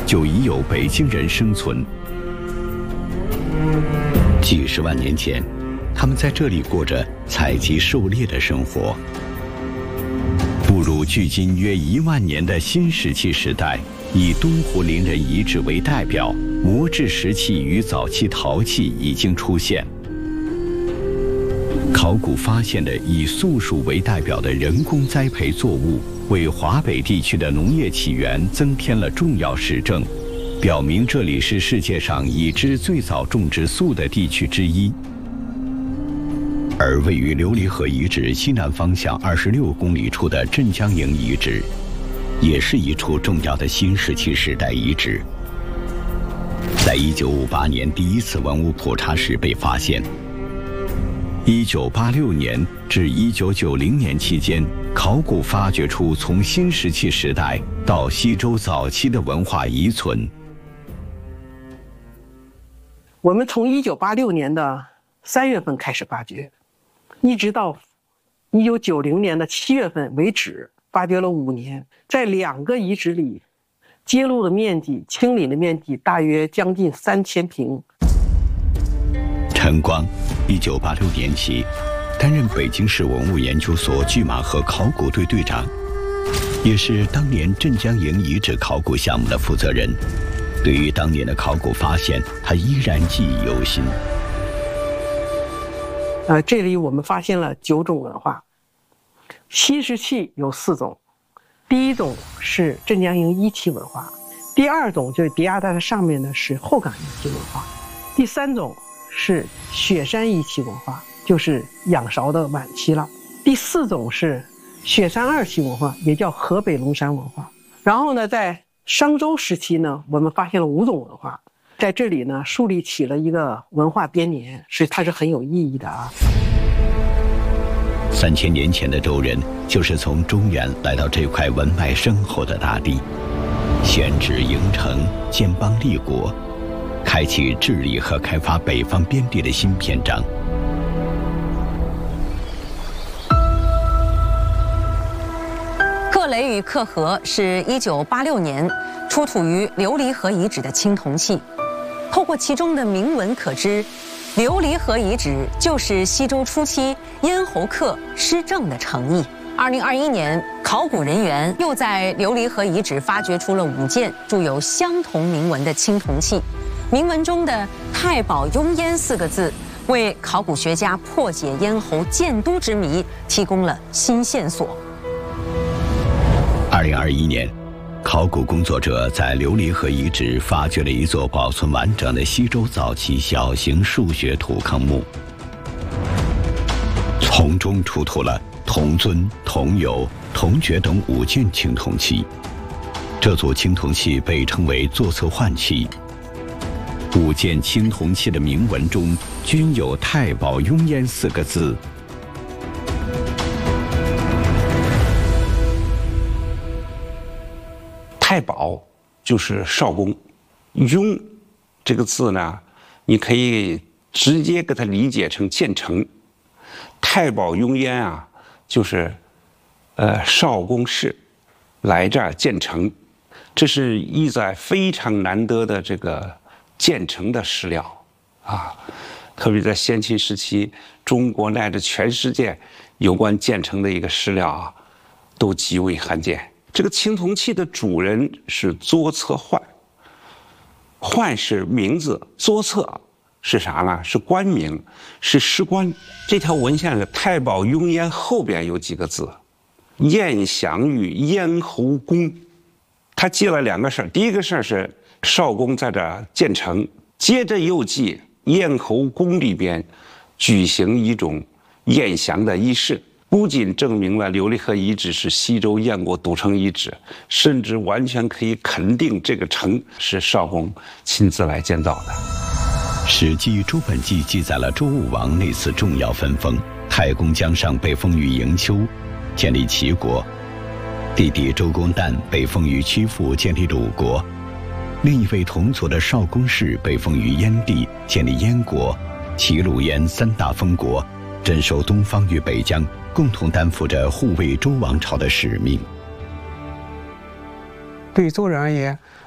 就已有北京人生存。几十万年前，他们在这里过着采集狩猎的生活。步入距今约1万年的新石器时代，以东湖陵人遗址为代表，磨制石器与早期陶器已经出现。考古发现的以粟鼠为代表的人工栽培作物，为华北地区的农业起源增添了重要实证，表明这里是世界上已知最早种植粟的地区之一。而位于琉璃河遗址西南方向26公里处的镇江营遗址，也是一处重要的新石器时代遗址。在1958年第一次文物普查时被发现。1986年至1990年期间，考古发掘出从新石器时代到西周早期的文化遗存。 我们从1986年的3月份开始发掘，一直到1990年的7月份为止，发掘了5年。在2个遗址里，揭露的面积、清理的面积大约将近3000平。 陈光1986年起担任北京市文物研究所拒马河考古队队长，也是当年镇江营遗址考古项目的负责人。对于当年的考古发现，他依然记忆犹新。 这里我们发现了9种文化。新石器有4种，第一种是镇江营一期文化，第2种就是叠压在它上面的是后岗一期文化，第3种是雪山一期文化，就是仰韶的晚期了。第4种是雪山2期文化，也叫河北龙山文化。然后呢，在商周时期呢，我们发现了5种文化，在这里呢树立起了一个文化编年，它是很有意义的啊。 3000年前的周人就是从中原来到这块文脉深厚的大地，选址营城，建邦立国，开启治理和开发北方边地的新篇章。 克雷与克河是1986年出土于琉璃河遗址的青铜器，透过其中的铭文可知，琉璃河遗址就是西周初期咽喉刻施政的诚意。2021年，考古人员又在琉璃河遗址发掘出了5件铸有相同铭文的青铜器。铭文中的“太保雍燕”4个字，为考古学家破解咽喉建都之谜提供了新线索。 2021年，考古工作者在琉璃河遗址发掘了一座保存完整的西周早期小型数学土坑墓，从中出土了铜尊、铜牖、铜爵等5件青铜器。这组青铜器被称为座侧换器。5件青铜器的铭文中均有“太保雍燕”4个字。 太保就是少公，雍这个字呢，你可以直接给它理解成建成。太保雍燕啊，就是少公氏来这儿建成，这是一载非常难得的这个建成的史料啊，特别在先秦时期，中国乃至全世界有关建成的一个史料啊，都极为罕见。这个青铜器的主人是左侧焕，焕是名字，左侧是啥呢？是官名，是史官。这条文献的太保雍燕后边有几个字，燕祥与咽喉宫，他记了2个事儿。第一个事儿是少公在这建成，接着又记咽喉宫里边举行一种宴降的仪式。不仅证明了琉璃河遗址是西周燕国都城遗址，甚至完全可以肯定这个城是少公亲自来建造的。 《史记·周本纪》记载了周武王那次重要分封，太公姜尚被封于营丘，建立齐国；弟弟周公旦被封于曲阜，建立鲁国；另一位同族的少公氏被封于燕地，建立燕国。齐、鲁、燕3大封国，镇守东方与北疆，共同担负着护卫周王朝的使命。 对周人而言，